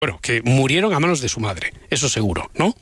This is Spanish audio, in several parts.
Bueno, que murieron a manos de su madre, eso seguro, ¿no?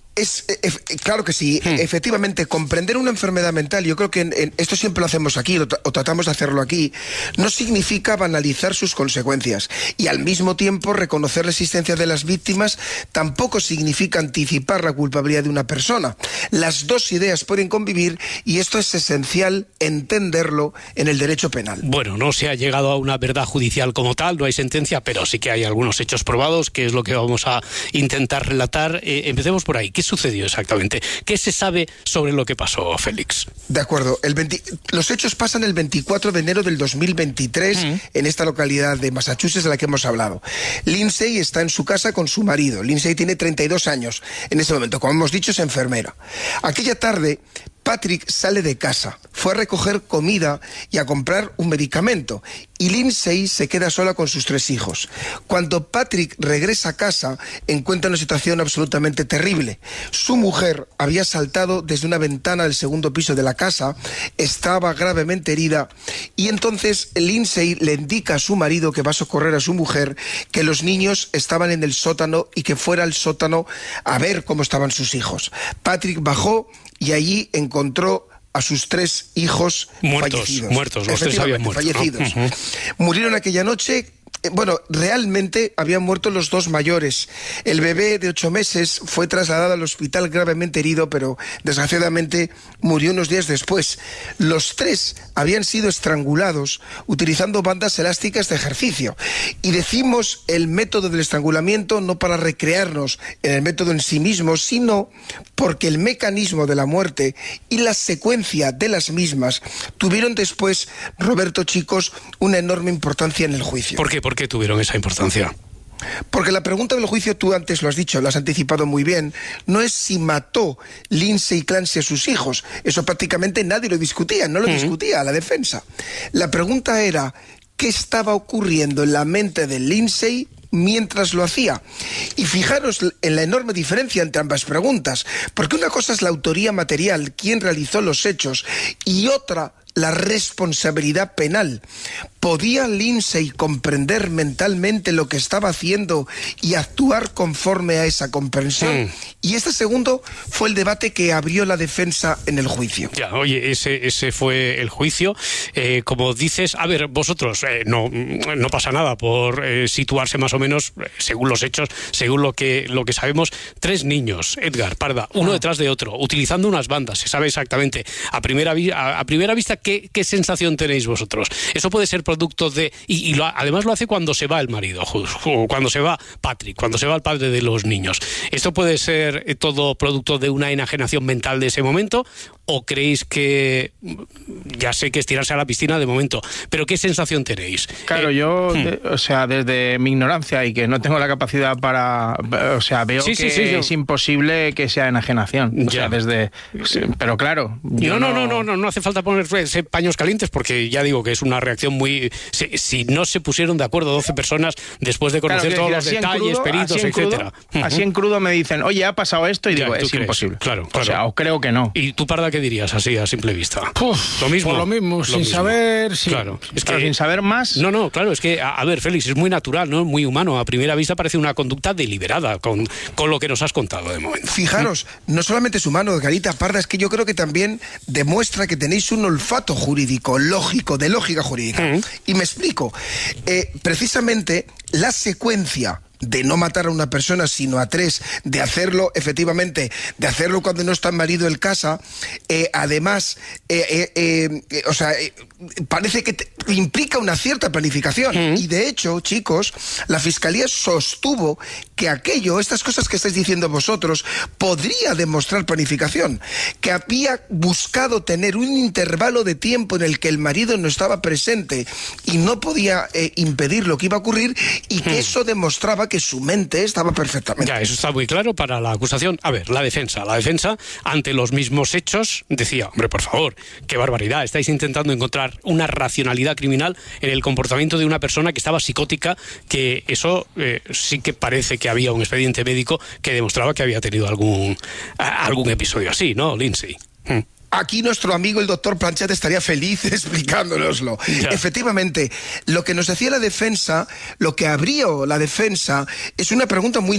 Claro que sí, efectivamente, comprender una enfermedad mental, yo creo que esto siempre lo hacemos aquí, o tratamos de hacerlo aquí, no significa banalizar sus consecuencias, y al mismo tiempo reconocer la existencia de las víctimas tampoco significa anticipar la culpabilidad de una persona. Las dos ideas pueden convivir, y esto es esencial entenderlo en el derecho penal. Bueno, no se ha llegado a una verdad judicial como tal, no hay sentencia, pero sí que hay algunos hechos probados, que es lo que vamos a intentar relatar. Empecemos por ahí. ¿Qué sucedió exactamente? ¿Qué se sabe sobre lo que pasó, Félix? De acuerdo. Los hechos pasan el 24 de enero del 2023 en esta localidad de Massachusetts de la que hemos hablado. Lindsay está en su casa con su marido. Lindsay tiene 32 años en ese momento. Como hemos dicho, es enfermera. Aquella tarde, Patrick sale de casa, fue a recoger comida y a comprar un medicamento, y Lindsay se queda sola con sus 3 hijos. Cuando Patrick regresa a casa, encuentra una situación absolutamente terrible. Su mujer había saltado desde una ventana del segundo piso de la casa, estaba gravemente herida, y entonces Lindsay le indica a su marido, que va a socorrer a su mujer, que los niños estaban en el sótano y que fuera al sótano a ver cómo estaban sus hijos. Patrick bajó y allí encontró a sus 3 hijos muertos, los 3 habían muerto. Fallecidos. Murieron aquella noche. Bueno, realmente habían muerto los 2 mayores. El bebé de 8 meses fue trasladado al hospital gravemente herido, pero desgraciadamente murió unos días después. Los 3 habían sido estrangulados utilizando bandas elásticas de ejercicio. Y decimos el método del estrangulamiento no para recrearnos en el método en sí mismo, sino porque el mecanismo de la muerte y la secuencia de las mismas tuvieron después, Roberto, chicos, una enorme importancia en el juicio. ¿Por qué? ¿Por qué tuvieron esa importancia? Porque la pregunta del juicio, tú antes lo has dicho, lo has anticipado muy bien, no es si mató Lindsay Clancy a sus hijos. Eso prácticamente nadie lo discutía, no lo discutía la defensa. La pregunta era, ¿qué estaba ocurriendo en la mente de Lindsay mientras lo hacía? Y fijaros en la enorme diferencia entre ambas preguntas, porque una cosa es la autoría material, quién realizó los hechos, y otra, la responsabilidad penal. ¿Podía Lindsay comprender mentalmente lo que estaba haciendo y actuar conforme a esa comprensión? Y este segundo fue el debate que abrió la defensa en el juicio. Ya, oye, ese fue el juicio. Como dices, a ver, vosotros, no pasa nada por situarse más o menos, según los hechos, según lo que sabemos, 3 niños, Edgar, Parda, uno detrás de otro, utilizando unas bandas, se sabe exactamente. A primera vista, ¿qué sensación tenéis vosotros? Eso puede ser producto de... además lo hace cuando se va el marido, o cuando se va Patrick, cuando se va el padre de los niños. ¿Esto puede ser todo producto de una enajenación mental de ese momento? ¿O creéis que... ya sé que es tirarse a la piscina de momento, pero ¿qué sensación tenéis? Claro, yo, o sea, desde mi ignorancia y que no tengo la capacidad para... O sea, veo que es imposible que sea enajenación. O sea, desde... Pero claro... No hace falta ponerse paños calientes, porque ya digo que es una reacción muy... Si no se pusieron de acuerdo 12 personas después de conocer todos los detalles, peritos, etcétera. Así en crudo me dicen, oye, ha pasado esto, y digo, es imposible. Claro. O sea, o creo que no. ¿Y tú, Parda, qué dirías así a simple vista? Lo mismo, sin saber... Sí. Claro, es que... Pero sin saber más... No, claro, es que, a ver, Félix, es muy natural, ¿no? Muy humano. A primera vista parece una conducta deliberada con lo que nos has contado de momento. Fijaros, no solamente es humano, Garita, Parda, es que yo creo que también demuestra que tenéis un olfato jurídico, lógico, de lógica jurídica. Y me explico. Precisamente la secuencia de no matar a una persona sino a 3, de hacerlo efectivamente, de hacerlo cuando no está el marido en casa, además, parece que implica una cierta planificación. Y de hecho, chicos, la Fiscalía sostuvo que estas cosas que estáis diciendo vosotros, podría demostrar planificación, que había buscado tener un intervalo de tiempo en el que el marido no estaba presente y no podía impedir lo que iba a ocurrir, y que eso demostraba que su mente estaba perfectamente. Ya, eso está muy claro para la acusación. A ver, la defensa, ante los mismos hechos, decía, hombre, por favor, qué barbaridad, estáis intentando encontrar una racionalidad criminal en el comportamiento de una persona que estaba psicótica, que eso sí que parece que había un expediente médico que demostraba que había tenido algún episodio así, ¿no, Lindsay? Aquí nuestro amigo el doctor Planchet estaría feliz explicándonoslo. Ya. Efectivamente, lo que nos decía la defensa, lo que abrió la defensa, es una pregunta muy